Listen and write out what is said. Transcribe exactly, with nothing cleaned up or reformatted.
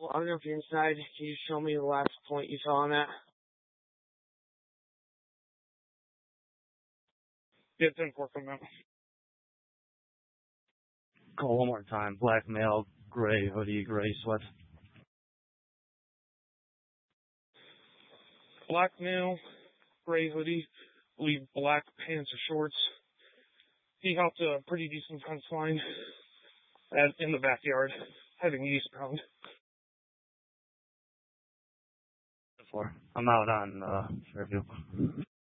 I don't know if you're inside. Can you show me the last point you saw on that? Yeah, ten four from now. Call one more time. Black male, gray hoodie, gray sweats. Black male, gray hoodie, believe black pants or shorts. He hopped a pretty decent fence line at, in the backyard, heading eastbound. I'm out on uh, Fairview.